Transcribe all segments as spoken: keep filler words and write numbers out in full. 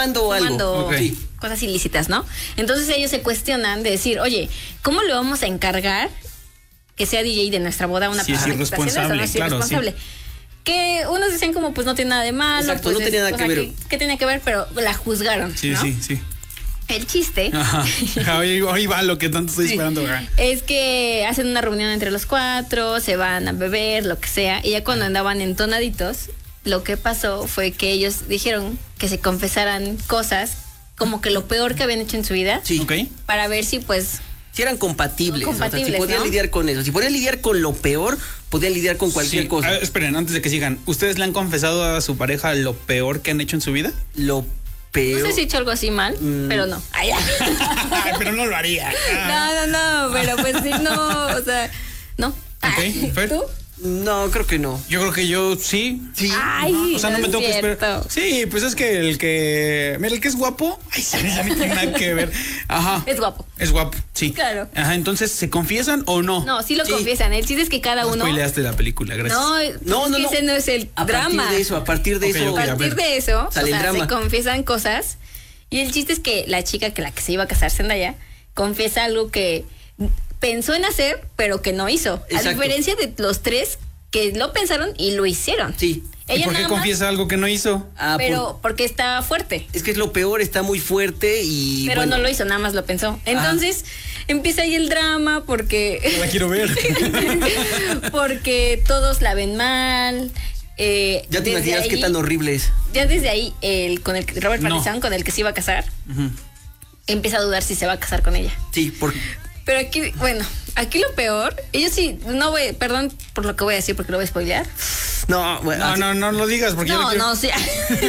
fumando, fumando algo. Okay. Cosas ilícitas, ¿no? Entonces ellos se cuestionan de decir, oye, ¿cómo le vamos a encargar que sea D J de nuestra boda a una sí, persona es que está haciendo eso? No es claro, irresponsable. Sí. Que unos dicen como, pues no tiene nada de malo. Exacto, pues no tenía es, nada que ver. Que, que tenía que ver, pero la juzgaron, Sí, ¿no? sí, sí. El chiste ahí, ahí va lo que tanto estoy sí. esperando. Es que hacen una reunión entre los cuatro, se van a beber, lo que sea, y ya cuando andaban entonaditos, lo que pasó fue que ellos dijeron que se confesaran cosas como que lo peor que habían hecho en su vida. Sí. Okay. Para ver si pues si eran compatibles, compatibles, o sea, si podían ¿no? lidiar con eso, si podían lidiar con lo peor, podían lidiar con cualquier sí. cosa. Ah, esperen, antes de que sigan, ¿ustedes le han confesado a su pareja lo peor que han hecho en su vida? Lo peor. No sé si he hecho algo así mal, mm. pero no. Ay, pero no lo haría. No, no, no, pero pues sí, no, o sea, no. Okay, Fer. ¿Tú? No, creo que no. Yo creo que yo sí. Sí. Ay, o sea, no, no me tengo que esperar. Sí, pues es que el que. Mira, el que es guapo. Ay, sí, a mí tiene nada que ver. Ajá. Es guapo. Es guapo, sí. Claro. Ajá, entonces, ¿se confiesan o no? No, sí lo sí. confiesan. El chiste es que cada no uno. Spoileaste la película, gracias. No, no, no, es que no. ese no es el a drama. A partir de eso, a partir de okay, eso. Okay, a partir de eso, sale o sea, el drama. se confiesan cosas. Y el chiste es que la chica que la que se iba a casar, Zendaya, confiesa algo que pensó en hacer, pero que no hizo. Exacto. A diferencia de los tres que lo pensaron y lo hicieron. Sí. ¿Y por qué confiesa más, algo que no hizo? Ah, pero por, porque está fuerte. Es que es lo peor, está muy fuerte y pero bueno. no lo hizo, nada más lo pensó. Entonces ah. empieza ahí el drama porque no la quiero ver. porque todos la ven mal. Eh, ya te imaginas ahí, qué tan horrible es. Ya desde ahí el con el Robert Pattinson no. con el que se iba a casar uh-huh. empieza a dudar si se va a casar con ella. Sí, porque pero aquí, bueno, aquí lo peor, ellos sí, no voy, perdón por lo que voy a decir porque lo voy a spoilear. No, bueno, no, no, no lo digas porque no, yo no, sí.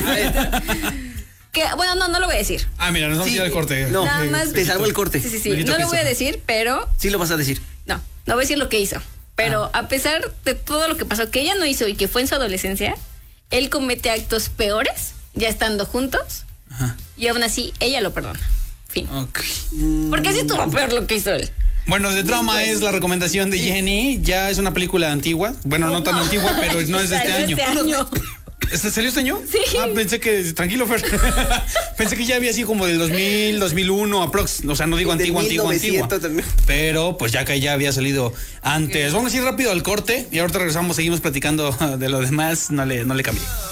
que, bueno, no, no lo voy a decir. Ah, mira, nos vamos sí, a ir al corte. No, nada más, te salvo el corte. Sí, sí, sí. No lo voy a decir, pero. Sí lo vas a decir. No, no voy a decir lo que hizo. Pero ah. a pesar de todo lo que pasó, que ella no hizo y que fue en su adolescencia, él comete actos peores, ya estando juntos, ajá. y aún así ella lo perdona. Fin. Okay. Porque así estuvo peor lo que hizo él. Bueno, The Trauma es la recomendación de Jenny. Ya es una película antigua. Bueno, no, no tan no. antigua, pero no es de este año. Este año. ¿Este salió este año? Sí. Ah, pensé que, tranquilo, Fer. Pensé que ya había sido como del dos mil, dos mil uno, aprox. O sea, no digo antigua, antigua, antigua. También. Pero pues ya que ya había salido antes. Vamos a ir rápido al corte y ahorita regresamos, seguimos platicando de lo demás. No le, no le cambié.